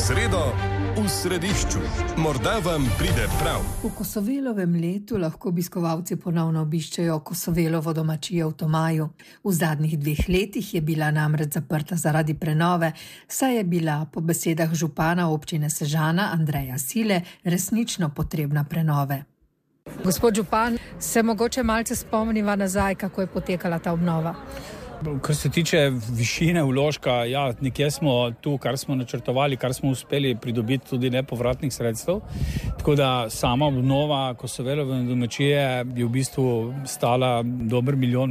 sredo v središču. Morda vam pride prav. V Kosovelovem letu lahko obiskovalci ponovno obiščejo Kosovelovo domačijo v Tomaju. V zadnjih 2 letih je bila namreč zaprta zaradi prenove, saj je bila po besedah župana občine Sežana Andreja Sile resnično potrebna prenove. Gospod župan, se mogoče malce spomniva nazaj, kako je potekala ta obnova? Kar se tiče višine vložka, ja, nekje smo tu, kar smo načrtovali, kar smo uspeli pridobiti tudi nepovratnih sredstev. Tako da sama obnova Kosovelove domačije je v bistvu stala dober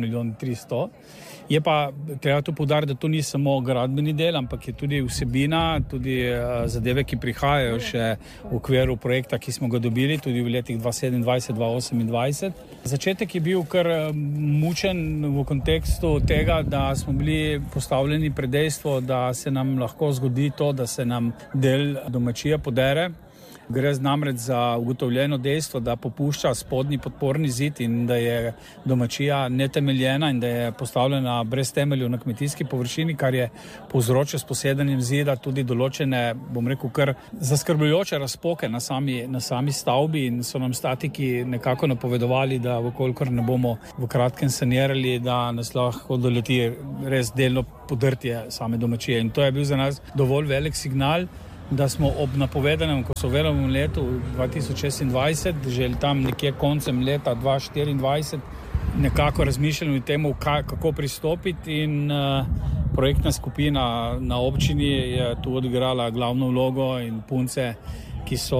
1,3 milijon. Je pa treba to poudariti, da to ni samo gradbeni del, ampak je tudi vsebina, tudi zadeve, ki prihajajo še v okviru projekta, ki smo ga dobili tudi v letih 2027-2028. Začetek je bil kar mučen v kontekstu tega, da smo bili postavljeni pred dejstvo, da se nam lahko zgodi to, da se nam del domačije podere. Gre namreč za ugotovljeno dejstvo, da popušča spodnji podporni zid in da je domačija netemeljena in da je postavljena brez temeljev na kmetijski površini, kar je povzročilo s posedanjem zida tudi določene, bom rekel, kar zaskrbljujoče razpoke na sami stavbi in so nam statiki nekako napovedovali, da vkolikor ne bomo v kratkem sanirali, da nas lahko doleti res delno podrtje same domačije. In to je bil za nas dovolj velik signal, da smo ob napovedanem Kosovelovem letu 2026, že tam nekje koncem leta 2024, nekako razmišljali o tem, kako pristopiti, in projektna skupina na občini je tu odigrala glavno vlogo in punce, ki so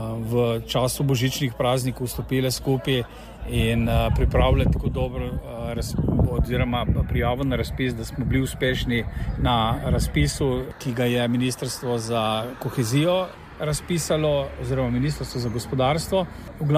v času božičnih praznikov vstopile skupaj in pripravili tako dobro oziroma prijavo na razpis, da smo bili uspešni na razpisu, ki ga je Ministrstvo za kohezijo razpisalo oziroma Ministrstvo za gospodarstvo.